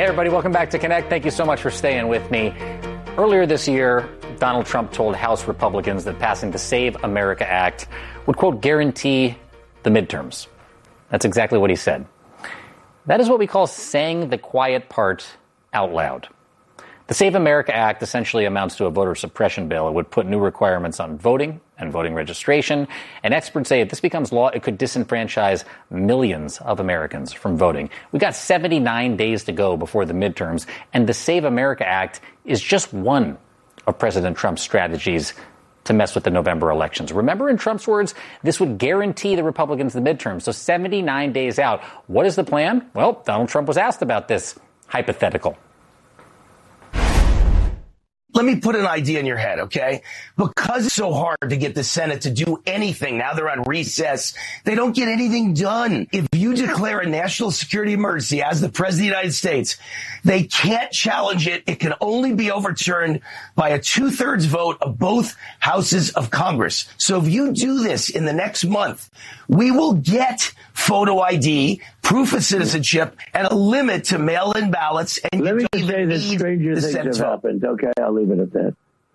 everybody. Welcome back to Connect. Thank you so much for staying with me. Earlier this year, Donald Trump told House Republicans that passing the Save America Act would, quote, guarantee the midterms. That's exactly what he said. That is what we call saying the quiet part out loud. The Save America Act essentially amounts to a voter suppression bill. It would put new requirements on voting and voting registration. And experts say if this becomes law, it could disenfranchise millions of Americans from voting. We got 79 days to go before the midterms, and the Save America Act is just one of President Trump's strategies to mess with the November elections. Remember, in Trump's words, this would guarantee the Republicans the midterms. So 79 days out. What is the plan? Well, Donald Trump was asked about this hypothetical. Let me put an idea in your head, okay? Because it's so hard to get the Senate to do anything, now they're on recess, they don't get anything done. If you declare a national security emergency as the President of the United States, they can't challenge it. It can only be overturned by a 2/3 vote of both houses of Congress. So if you do this in the next month, we will get photo ID, proof of citizenship, and a limit to mail-in ballots. And let me just say that stranger things have happened. Okay, I'll leave it at that.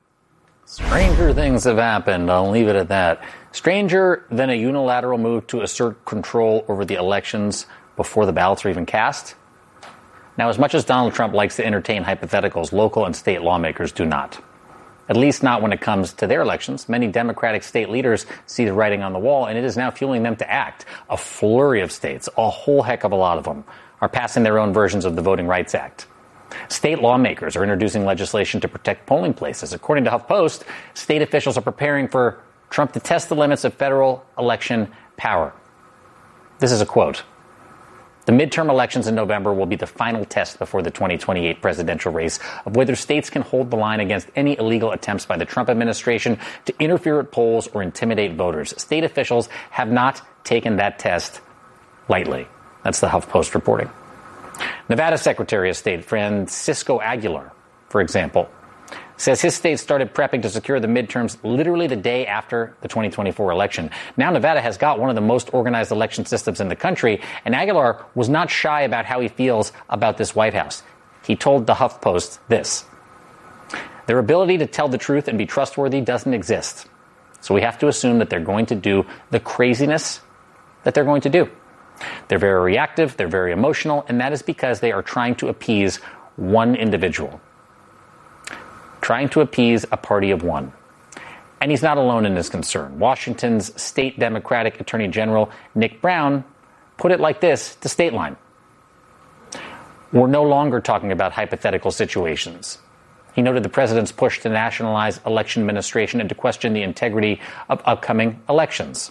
Stranger things have happened. I'll leave it at that. Stranger than a unilateral move to assert control over the elections before the ballots are even cast? Now, as much as Donald Trump likes to entertain hypotheticals, local and state lawmakers do not. At least not when it comes to their elections. Many Democratic state leaders see the writing on the wall, and it is now fueling them to act. A flurry of states, a whole heck of a lot of them, are passing their own versions of the Voting Rights Act. State lawmakers are introducing legislation to protect polling places. According to HuffPost, state officials are preparing for Trump to test the limits of federal election power. This is a quote. The midterm elections in November will be the final test before the 2028 presidential race of whether states can hold the line against any illegal attempts by the Trump administration to interfere at polls or intimidate voters. State officials have not taken that test lightly. That's the HuffPost reporting. Nevada Secretary of State Francisco Aguilar, for example, says his state started prepping to secure the midterms literally the day after the 2024 election. Now Nevada has got one of the most organized election systems in the country, and Aguilar was not shy about how he feels about this White House. He told the HuffPost this: their ability to tell the truth and be trustworthy doesn't exist. So we have to assume that they're going to do the craziness that they're going to do. They're very reactive, they're very emotional, and that is because they are trying to appease one individual. Trying to appease a party of one. And he's not alone in his concern. Washington's state Democratic Attorney General Nick Brown put it like this to Stateline. We're no longer talking about hypothetical situations. He noted the president's push to nationalize election administration and to question the integrity of upcoming elections.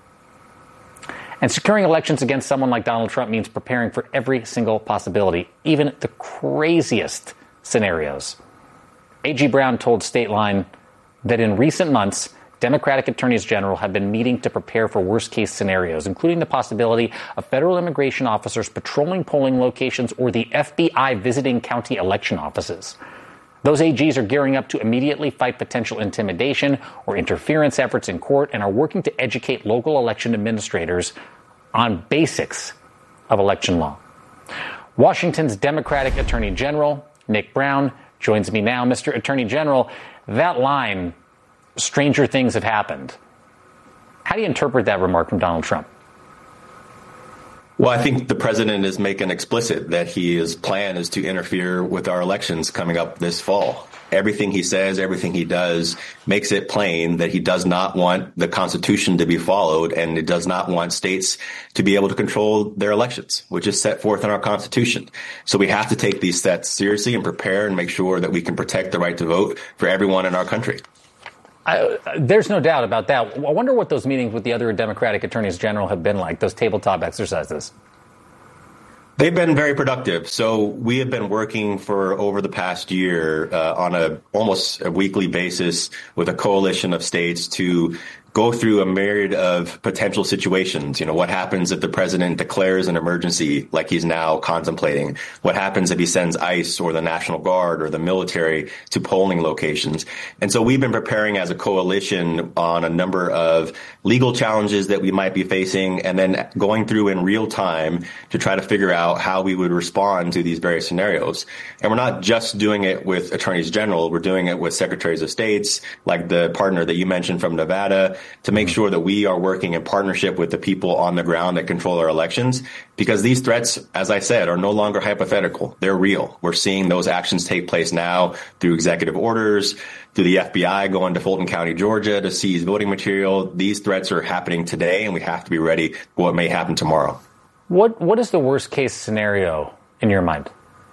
And securing elections against someone like Donald Trump means preparing for every single possibility, even the craziest scenarios. A.G. Brown told Stateline that in recent months, Democratic attorneys general have been meeting to prepare for worst-case scenarios, including the possibility of federal immigration officers patrolling polling locations or the FBI visiting county election offices. Those AGs are gearing up to immediately fight potential intimidation or interference efforts in court and are working to educate local election administrators on basics of election law. Washington's Democratic Attorney General, Nick Brown, joins me now. Mr. Attorney General, that line, stranger things have happened. How do you interpret that remark from Donald Trump? Well, I think the president is making explicit that his plan is to interfere with our elections coming up this fall. Everything he says, everything he does makes it plain that he does not want the Constitution to be followed, and it does not want states to be able to control their elections, which is set forth in our Constitution. So we have to take these steps seriously and prepare and make sure that we can protect the right to vote for everyone in our country. There's no doubt about that. I wonder what those meetings with the other Democratic attorneys general have been like, those tabletop exercises. They've been very productive. So we have been working for over the past year on almost a weekly basis with a coalition of states to go through a myriad of potential situations. What happens if the president declares an emergency like he's now contemplating? What happens if he sends ICE or the National Guard or the military to polling locations? And so we've been preparing as a coalition on a number of legal challenges that we might be facing, and then going through in real time to try to figure out how we would respond to these various scenarios. And we're not just doing it with attorneys general. We're doing it with secretaries of states, like the partner that you mentioned from Nevada, to make sure that we are working in partnership with the people on the ground that control our elections. Because these threats, as I said, are no longer hypothetical. They're real. We're seeing those actions take place now through executive orders, through the FBI going to Fulton County, Georgia to seize voting material. These threats are happening today, and we have to be ready for what may happen tomorrow. What is the worst case scenario in your mind?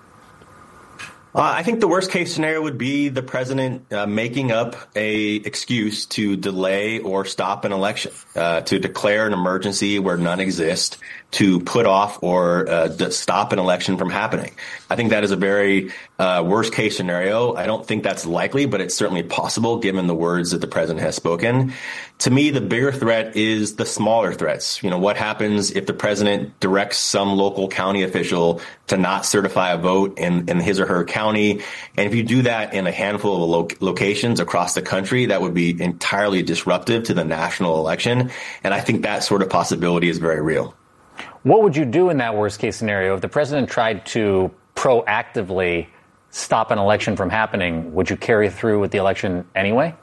I think the worst case scenario would be the president making up a excuse to delay or stop an election, to declare an emergency where none exist, to put off or stop an election from happening. I think that is a very worst case scenario. I don't think that's likely, but it's certainly possible given the words that the president has spoken. To me, the bigger threat is the smaller threats. What happens if the president directs some local county official to not certify a vote in his or her county? And if you do that in a handful of locations across the country, that would be entirely disruptive to the national election. And I think that sort of possibility is very real. What would you do in that worst case scenario? If the president tried to proactively stop an election from happening, would you carry through with the election anyway?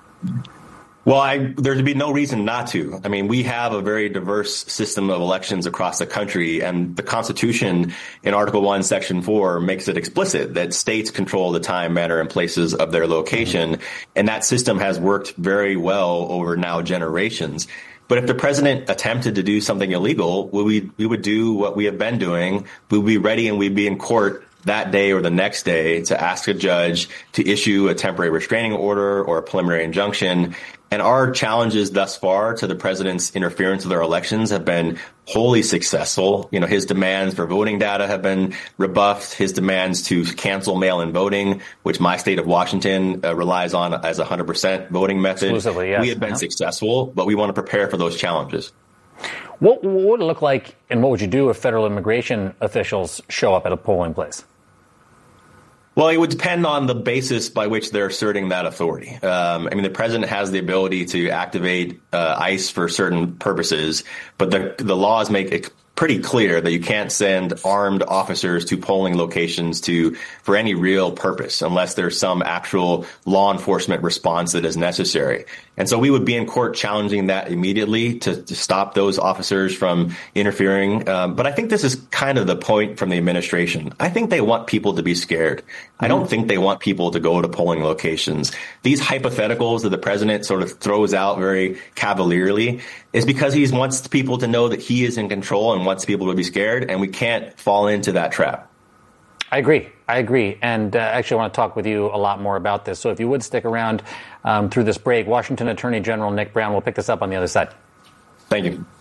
Well, there'd be no reason not to. I mean, we have a very diverse system of elections across the country, and the Constitution in Article 1, Section 4 makes it explicit that states control the time, manner, and places of their location. And that system has worked very well over now generations. But if the president attempted to do something illegal, we would do what we have been doing. We'd be ready and we'd be in court that day or the next day to ask a judge to issue a temporary restraining order or a preliminary injunction. And our challenges thus far to the president's interference with our elections have been wholly successful. His demands for voting data have been rebuffed. His demands to cancel mail-in voting, which my state of Washington relies on as a 100% voting method. Exclusively, yes. We have been successful, but we want to prepare for those challenges. What would it look like, and what would you do if federal immigration officials show up at a polling place? Well, it would depend on the basis by which they're asserting that authority. The president has the ability to activate ICE for certain purposes, but the laws make it pretty clear that you can't send armed officers to polling locations for any real purpose unless there's some actual law enforcement response that is necessary. And so we would be in court challenging that immediately to stop those officers from interfering. But I think this is kind of the point from the administration. I think they want people to be scared. I don't think they want people to go to polling locations. These hypotheticals that the president sort of throws out very cavalierly is because he wants people to know that he is in control and wants people to be scared, and we can't fall into that trap. I agree. And actually, I want to talk with you a lot more about this. So if you would stick around through this break, Washington Attorney General Nick Brown will pick this up on the other side. Thank you.